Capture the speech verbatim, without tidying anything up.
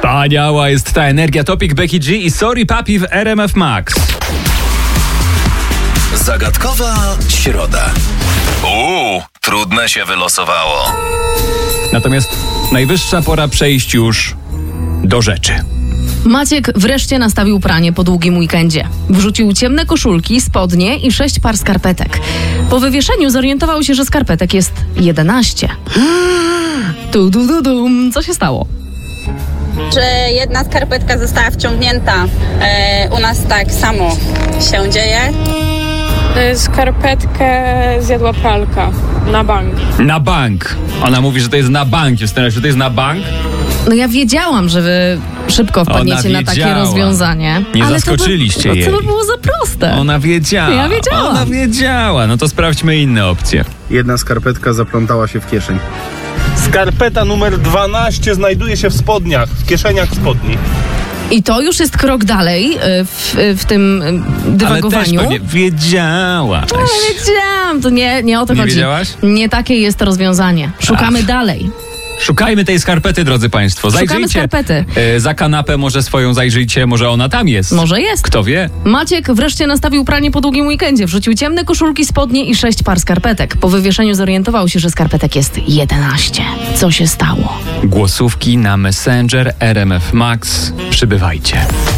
Wspaniała jest ta energia. Topic, Becky G i Sorry Papi w R M F Max. Zagadkowa środa. Uuu, trudne się wylosowało. Natomiast najwyższa pora przejść już do rzeczy. Maciek wreszcie nastawił pranie po długim weekendzie. Wrzucił ciemne koszulki, spodnie i sześć par skarpetek. Po wywieszeniu zorientował się, że skarpetek jest jedenaście. Tu, du, du, dum. Co się stało? Że jedna skarpetka została wciągnięta. E, u nas tak samo się dzieje. Skarpetkę zjadła pralka na bank. Na bank. Ona mówi, że to jest na bank. Justyna, że to jest na bank? No ja wiedziałam, że wy szybko wpadniecie na takie rozwiązanie. Nie ale zaskoczyliście to by, jej. To by było za proste. Ona wiedziała. Ja wiedziałam. Ona wiedziała. No to sprawdźmy inne opcje. Jedna skarpetka zaplątała się w kieszeń. Skarpeta numer dwanaście znajduje się w spodniach, w kieszeniach spodni. I to już jest krok dalej w, w tym dywagowaniu. Ale też pewnie wiedziałaś. Ale wiedziałam, to nie, nie o to Nie chodzi. wiedziałaś? Nie takie jest rozwiązanie. Szukamy Ach. dalej. Szukajmy tej skarpety, drodzy państwo. Szukamy Zajrzyjcie skarpety. e, za kanapę, może swoją zajrzyjcie, może ona tam jest. Może jest. Kto wie? Maciek wreszcie nastawił pranie po długim weekendzie. Wrzucił ciemne koszulki, spodnie i sześć par skarpetek. Po wywieszeniu zorientował się, że skarpetek jest jedenaście. Co się stało? Głosówki na Messenger R M F Max. Przybywajcie.